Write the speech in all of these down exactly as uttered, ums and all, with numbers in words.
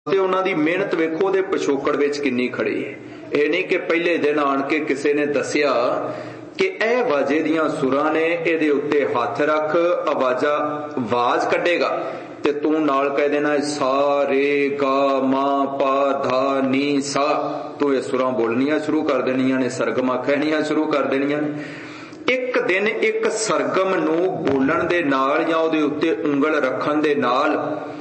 ਤੇ ਉਹਨਾਂ ਦੀ ਮਿਹਨਤ ਵੇਖੋ ਉਹਦੇ ਪਿਛੋਕੜ ਵਿੱਚ ਕਿੰਨੀ ਖੜੀ ਹੈ। ਇਹ ਨਹੀਂ ਕਿ ਪਹਿਲੇ ਦਿਨ ਆਣ ਕੇ ਕਿਸੇ ਨੇ ਦੱਸਿਆ ਕਿ ਇਹ ਵਾਜੇ ਦੀਆਂ ਸੁਰਾਂ ਨੇ, ਇਹਦੇ ਉੱਤੇ ਹੱਥ ਰੱਖ, ਆਵਾਜ਼ਾਂ ਆਵਾਜ਼ ਕੱਢੇਗਾ ਤੇ ਤੂੰ ਨਾਲ ਕਹਿ ਦੇਣਾ ਸਾ ਰੇ ਗਾ ਮਾ ਪਾ ਧਾ ਨੀ ਸਾ, ਤੂੰ ਇਹ ਸੁਰਾਂ ਬੋਲਣੀਆਂ ਸ਼ੁਰੂ ਕਰ ਦੇਣੀਆਂ ਨੇ, ਸਰਗਮਾਂ ਕਹਿਣੀਆਂ ਸ਼ੁਰੂ ਕਰ ਦੇਣੀਆਂ ਨੇ। ਇੱਕ ਦਿਨ ਇੱਕ ਸਰਗਮ ਨੂੰ ਬੋਲਣ ਦੇ ਨਾਲ ਜਾਂ ਉਹਦੇ ਉੱਤੇ ਉਂਗਲ ਰੱਖਣ ਦੇ ਨਾਲ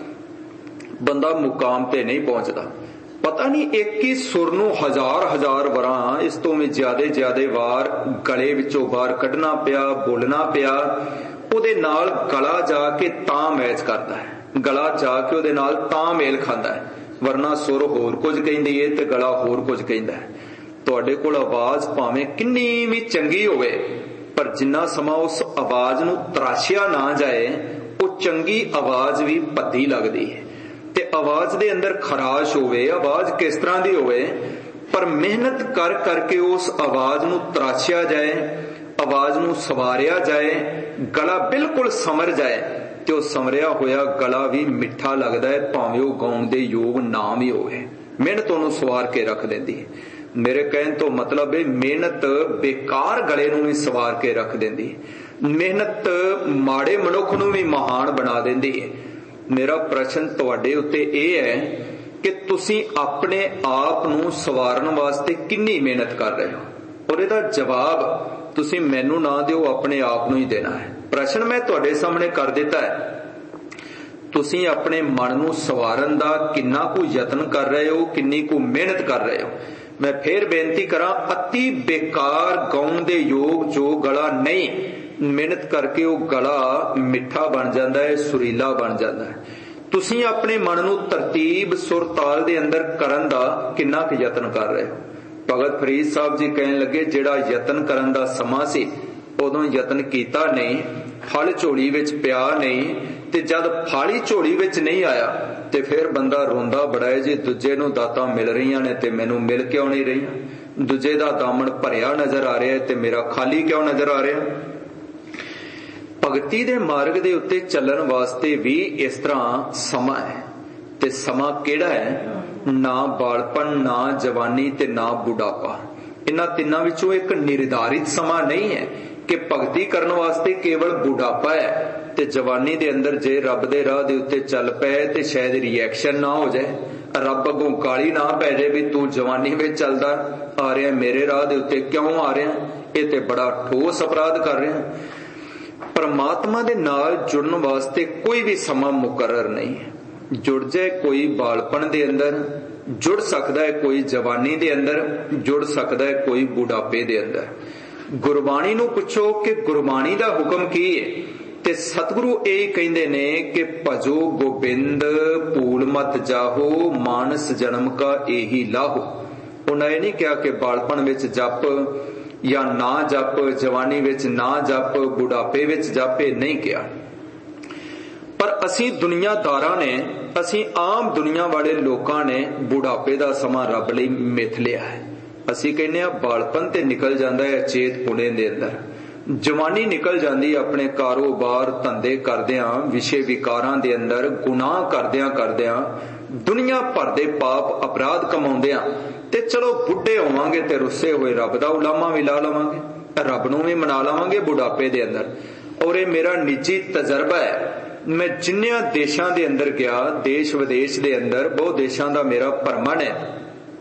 ਬੰਦਾ ਮੁਕਾਮ ਤੇ ਨਹੀਂ ਪਹੁੰਚਦਾ। ਪਤਾ ਨਹੀਂ ਇੱਕ ਹੀ ਸੁਰ ਨੂੰ ਹਜ਼ਾਰ ਹਜ਼ਾਰ ਵਾਰਾਂ, ਇਸ ਤੋਂ ਵੀ ਜ਼ਿਆਦੇ ਜ਼ਿਆਦੇ ਵਾਰ ਗਲੇ ਵਿੱਚੋਂ ਬਾਹਰ ਕੱਢਣਾ ਪਿਆ, ਬੋਲਣਾ ਪਿਆ। ਉਹਦੇ ਨਾਲ ਗਲਾ ਜਾ ਕੇ ਤਾਂ ਮੈਚ ਕਰਦਾ ਹੈ, ਗਲਾ ਜਾ ਕੇ ਉਹਦੇ ਨਾਲ ਤਾਂ ਮੇਲ ਖਾਂਦਾ ਹੈ, ਵਰਨਾ ਸੁਰ ਹੋਰ ਕੁਝ ਕਹਿੰਦੀ ਹੈ ਤੇ ਗਲਾ ਹੋਰ ਕੁਝ ਕਹਿੰਦਾ ਹੈ। ਤੁਹਾਡੇ ਕੋਲ ਆਵਾਜ਼ ਭਾਵੇਂ ਕਿੰਨੀ ਵੀ ਚੰਗੀ ਹੋਵੇ, ਪਰ ਜਿੰਨਾ ਸਮਾਂ ਉਸ ਆਵਾਜ਼ ਨੂੰ ਤਰਾਸ਼ਿਆ ਨਾ ਜਾਏ, ਉਹ ਚੰਗੀ ਆਵਾਜ਼ ਵੀ ਭੱਦੀ ਲੱਗਦੀ ਹੈ। ਤੇ ਆਵਾਜ਼ ਦੇ ਅੰਦਰ ਖਰਾਸ਼ ਹੋਵੇ, ਆਵਾਜ਼ ਕਿਸ ਤਰ੍ਹਾਂ ਦੀ ਹੋਵੇ, ਪਰ ਮਿਹਨਤ ਕਰ ਕਰਕੇ ਉਸ ਆਵਾਜ਼ ਨੂੰ ਤਰਾਸ਼ਿਆ ਜਾਏ, ਆਵਾਜ਼ ਨੂੰ ਸਵਾਰਿਆ ਜਾਏ, ਗਲਾ ਬਿਲਕੁਲ ਸਮਰ ਜਾਏ, ਤੇ ਉਹ ਸਮਰਿਆ ਹੋਇਆ ਗਲਾ ਵੀ ਮਿੱਠਾ ਲੱਗਦਾ ਹੈ, ਭਾਵੇਂ ਉਹ ਗਾਉਣ ਦੇ ਯੋਗ ਨਾ ਵੀ ਹੋਵੇ। ਮਿਹਨਤ ਉਹਨੂੰ ਸਵਾਰ ਕੇ ਰੱਖ ਦਿੰਦੀ ਹੈ। ਮੇਰੇ ਕਹਿਣ ਤੋਂ ਮਤਲਬ ਹੈ ਮਿਹਨਤ ਬੇਕਾਰ ਗਲੇ ਨੂੰ ਵੀ ਸਵਾਰ ਕੇ ਰੱਖ ਦਿੰਦੀ ਹੈ। ਮਿਹਨਤ ਮਾੜੇ ਮਨੁੱਖ ਨੂੰ ਵੀ ਮਹਾਨ ਬਣਾ ਦਿੰਦੀ ਹੈ। ਮੇਰਾ ਪ੍ਰਸ਼ਨ ਤੁਹਾਡੇ ਉੱਤੇ ਇਹ ਹੈ ਕਿ ਤੁਸੀਂ ਆਪਣੇ ਆਪ ਨੂੰ ਸਵਾਰਨ ਵਾਸਤੇ ਕਿੰਨੀ ਮਿਹਨਤ ਕਰ ਰਹੇ ਹੋ, ਔਰ ਇਹਦਾ ਜਵਾਬ ਤੁਸੀਂ ਮੈਨੂੰ ਨਾ ਦਿਓ, ਆਪਣੇ ਆਪ ਨੂੰ ਹੀ ਦੇਣਾ ਹੈ। ਪ੍ਰਸ਼ਨ ਮੈਂ ਤੁਹਾਡੇ ਸਾਹਮਣੇ ਕਰ ਦਿੱਤਾ ਹੈ। ਤੁਸੀਂ ਆਪਣੇ ਮਨ ਨੂੰ ਸਵਾਰਨ ਦਾ ਕਿੰਨਾ ਕੁ ਯਤਨ ਕਰ ਰਹੇ ਹੋ, ਕਿੰਨੀ ਕੁ ਮਿਹਨਤ ਕਰ ਰਹੇ ਹੋ। ਮੈਂ ਫੇਰ ਬੇਨਤੀ ਕਰਾਂ, ਅਤੀ ਬੇਕਾਰ ਗਾਉਣ ਦੇ ਯੋਗ ਜੋ ਗਲਾ ਨਹੀਂ, ਮਿਹਨਤ ਕਰਕੇ ਉਹ ਗਲਾ ਮਿੱਠਾ ਬਣ ਜਾਂਦਾ ਹੈ, ਸੁਰੀਲਾ ਬਣ ਜਾਂਦਾ ਹੈ। ਤੁਸੀਂ ਆਪਣੇ ਮਨ ਨੂੰ ਤਰਤੀਬ ਸੁਰ ਤਾਲ ਦੇ ਅੰਦਰ ਕਰਨ ਦਾ ਕਿੰਨਾ ਕੁ ਯਤਨ ਕਰ ਰਹੇ ਹੋ। ਭਗਤ ਫਰੀਦ ਸਾਹਿਬ ਜੀ ਕਹਿਣ ਲੱਗੇ, ਜਿਹੜਾ ਯਤਨ ਕਰਨ ਦਾ ਸਮਾਂ ਸੀ ਉਦੋਂ ਯਤਨ ਕੀਤਾ ਨਹੀਂ, ਫਲ ਝੋਲੀ ਵਿੱਚ ਪਿਆ ਨਹੀਂ, ਤੇ ਜਦ ਫਾਲੀ ਝੋਲੀ ਵਿੱਚ ਨਹੀਂ ਆਇਆ ਤੇ ਫਿਰ ਬੰਦਾ ਰੋਂਦਾ ਬੜਾ ਹੈ, ਜੇ ਦੂਜੇ ਨੂੰ ਦਾਤਾਂ ਮਿਲ ਰਹੀਆਂ ਨੇ ਤੇ ਮੈਨੂੰ ਮਿਲ ਕਿਉਂ ਨਹੀਂ ਰਹੀਆਂ। ਦੂਜੇ ਦਾ ਦਾਮਨ ਭਰਿਆ ਨਜ਼ਰ ਆ ਰਿਹਾ ਤੇ ਮੇਰਾ ਖਾਲੀ ਕਿਉਂ ਨਜ਼ਰ ਆ ਰਿਹਾ। ਭਗਤੀ ਦੇ ਮਾਰਗ ਦੇ ਉੱਤੇ ਚੱਲਣ ਵਾਸਤੇ ਵੀ ਇਸ ਤਰ੍ਹਾਂ ਸਮਾਂ ਹੈ, ਤੇ ਸਮਾਂ ਕਿਹੜਾ ਹੈ? ਨਾ ਬਾਲਪਨ, ਨਾ ਜਵਾਨੀ ਤੇ ਨਾ ਬੁਢਾਪਾ। ਇਹਨਾਂ ਤਿੰਨਾਂ ਵਿੱਚੋਂ ਇੱਕ ਨਿਰਧਾਰਿਤ ਸਮਾਂ ਨਹੀਂ ਹੈ ਕਿ ਭਗਤੀ ਕਰਨ ਵਾਸਤੇ ਕੇਵਲ ਬੁਢਾਪਾ ਹੈ, ਤੇ ਜਵਾਨੀ ਦੇ ਅੰਦਰ ਜੇ ਰੱਬ ਦੇ ਰਾਹ ਦੇ ਉੱਤੇ ਚੱਲ ਪਏ ਤੇ ਸ਼ਾਇਦ ਰਿਐਕਸ਼ਨ ਨਾ ਹੋ ਜਾਏ, ਰੱਬ ਅੱਗੋਂ ਗਾਲੀ ਨਾ ਪੈ ਜਾਏ ਵੀ ਤੂੰ ਜਵਾਨੀ ਵਿੱਚ ਚੱਲਦਾ ਆ ਰਿਹਾ, ਮੇਰੇ ਰਾਹ ਦੇ ਉੱਤੇ ਕਿਉਂ ਆ ਰਿਹਾ, ਇਹ ਤੇ ਬੜਾ ਠੋਸ ਅਪਰਾਧ ਕਰ ਰਿਹਾ। ਪਰਮਾਤਮਾ ਦੇ ਨਾਲ ਜੁੜਨ ਵਾਸਤੇ ਕੋਈ ਵੀ ਸਮਾਂ ਮੁਕਰਰ ਨਹੀਂ ਹੈ। ਜੁੜ ਜਾਏ ਕੋਈ ਬਾਲਪਨ ਦੇ ਅੰਦਰ, ਜੁੜ ਸਕਦਾ ਹੈ ਕੋਈ ਜਵਾਨੀ ਦੇ ਅੰਦਰ, ਜੁੜ ਸਕਦਾ ਹੈ ਕੋਈ ਬੁਢਾਪੇ ਦੇ ਅੰਦਰ। ਗੁਰਬਾਣੀ ਨੂੰ ਪੁੱਛੋ ਕਿ ਗੁਰਬਾਣੀ ਦਾ ਹੁਕਮ ਕੀ ਹੈ, ਤੇ ਸਤਿਗੁਰੂ ਇਹ ਕਹਿੰਦੇ ਨੇ ਕਿ ਭਜੋ ਗੋਬਿੰਦ ਭੂਲ ਮਤ ਜਾਹੋ, ਮਾਨਸ ਜਨਮ ਕਾ ਇਹੀ ਲਾਹੋ। ਉਹਨਾਂ ਇਹ ਨਹੀਂ ਕਿਹਾ ਕਿ ਬਾਲਪਨ ਵਿੱਚ ਜਪ ਜਾਂ ਨਾ ਜਪ, ਜਵਾਨੀ ਵਿੱਚ ਨਾ ਜਪ, ਬੁਢਾਪੇ ਵਿੱਚ ਜਪ, ਇਹ ਨਹੀਂ ਕਿਹਾ। ਪਰ ਅਸੀਂ ਦੁਨੀਆਦਾਰਾਂ ਨੇ, ਅਸੀਂ ਆਮ ਦੁਨੀਆ ਵਾਲੇ ਲੋਕਾਂ ਨੇ ਬੁਢਾਪੇ ਦਾ ਸਮਾਂ ਰੱਬ ਲਈ ਮਿਥ ਲਿਆ ਹੈ। ਅਸੀਂ ਕਹਿੰਦੇ ਹਾਂ ਬਾਲਪਨ ਤੇ ਨਿਕਲ ਜਾਂਦਾ ਹੈ ਅਚੇਤ ਪੁਣੇ ਦੇ ਅੰਦਰ, ਜਵਾਨੀ ਨਿਕਲ ਜਾਂਦੀ ਆਪਣੇ ਕਾਰੋਬਾਰ ਧੰਦੇ ਕਰਦਿਆਂ, ਵਿਸ਼ੇ ਵਿਕਾਰਾਂ ਦੇ ਅੰਦਰ, ਗੁਨਾਹ ਕਰਦਿਆਂ ਕਰਦਿਆਂ, ਦੁਨੀਆ ਭਰ ਦੇ ਪਾਪ ਅਪਰਾਧ ਕਮਾਉਂਦਿਆਂ, ਤੇ ਚਲੋ ਬੁੱਢੇ ਹੋਵਾਂਗੇ ਤੇ ਰੁੱਸੇ ਹੋਏ ਰੱਬ ਦਾ ਉਲਾਮਾ ਵੀ ਲਾ ਲਵਾਂਗੇ, ਰੱਬ ਨੂੰ ਵੀ ਮਨਾ ਲਵਾਂਗੇ ਬੁਢਾਪੇ ਦੇ ਅੰਦਰ। ਔਰ ਇਹ ਮੇਰਾ ਨਿੱਜੀ ਤਜਰਬਾ ਹੈ। ਮੈਂ ਜਿੰਨਿਆਂ ਦੇਸ਼ਾਂ ਦੇ ਅੰਦਰ ਗਿਆ, ਦੇਸ਼ ਵਿਦੇਸ਼ ਦੇ ਅੰਦਰ ਬਹੁਤ ਦੇਸ਼ਾਂ ਦਾ ਮੇਰਾ ਭਰਮਣ ਹੈ,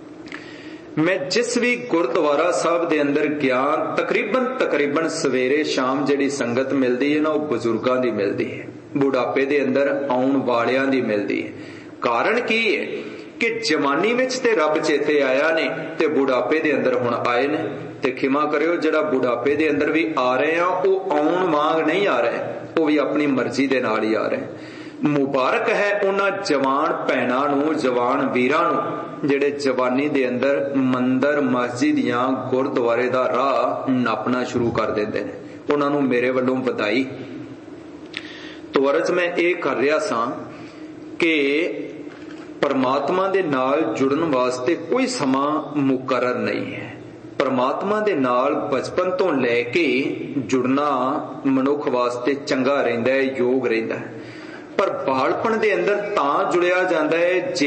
ਮੈਂ ਜਿਸ ਵੀ ਗੁਰਦੁਆਰਾ ਸਾਹਿਬ ਦੇ ਅੰਦਰ ਗਿਆ, ਤਕਰੀਬਨ ਤਕਰੀਬਨ ਸਵੇਰੇ ਸ਼ਾਮ ਜਿਹੜੀ ਸੰਗਤ ਮਿਲਦੀ ਹੈ ਨਾ, ਉਹ ਬਜ਼ੁਰਗਾਂ ਦੀ ਮਿਲਦੀ ਹੈ, ਬੁਢਾਪੇ ਦੇ ਅੰਦਰ ਆਉਣ ਵਾਲਿਆਂ ਦੀ ਮਿਲਦੀ ਹੈ। ਕਾਰਨ ਕੀ ਹੈ ਕਿ ਜਵਾਨੀ ਵਿੱਚ ਤੇ ਰੱਬ ਚੇਤੇ ਆਇਆ ਨੇ ਤੇ ਬੁਢਾਪੇ ਦੇ ਅੰਦਰ ਹੁਣ ਆਏ ਨੇ। ਤੇ ਖਿਮਾ ਕਰਿਓ, ਜਿਹੜਾ ਬੁਢਾਪੇ ਦੇ ਅੰਦਰ ਵੀ ਆ ਰਹੇ ਆ, ਉਹ ਆਉਣ ਵਾਂਗ ਨਹੀਂ ਆ ਰਹੇ, ਉਹ ਵੀ ਆਪਣੀ ਮਰਜ਼ੀ ਦੇ ਨਾਲ ਹੀ ਆ ਰਹੇ। ਮੁਬਾਰਕ ਹੈ ਉਹਨਾਂ ਜਵਾਨ ਭੈਣਾਂ ਨੂੰ, ਜਵਾਨ ਵੀਰਾਂ ਨੂੰ, ਜਿਹੜੇ ਜਵਾਨੀ ਦੇ ਅੰਦਰ ਮੰਦਰ ਮਸਜਿਦ ਜਾਂ ਗੁਰਦੁਆਰੇ ਦਾ ਰਾਹ ਨਾਪਣਾ ਸ਼ੁਰੂ ਕਰ ਦਿੰਦੇ ਨੇ। ਉਹਨਾਂ ਨੂੰ ਮੇਰੇ ਵੱਲੋਂ ਵਧਾਈ। ਤੋਂ ਅਰਜ਼ ਮੈਂ ਇਹ ਕਰ ਰਿਹਾ ਸਾਂ ਕਿ ਪਰਮਾਤਮਾ ਦੇ ਨਾਲ ਜੁੜਨ ਵਾਸਤੇ ਕੋਈ ਸਮਾਂ ਮੁਕਰਰ ਨਹੀਂ ਹੈ। ਪਰਮਾਤਮਾ ਦੇ ਨਾਲ ਬਚਪਨ ਤੋਂ ਲੈ ਕੇ ਜੁੜਨਾ ਮਨੁੱਖ ਵਾਸਤੇ ਚੰਗਾ ਰਹਿੰਦਾ ਹੈ, ਯੋਗ ਰਹਿੰਦਾ ਹੈ। ਪਰ ਬਾਲਪਣ ਦੇ ਅੰਦਰ ਤਾਂ ਜੁੜਿਆ ਜਾਂਦਾ ਹੈ ਜੇ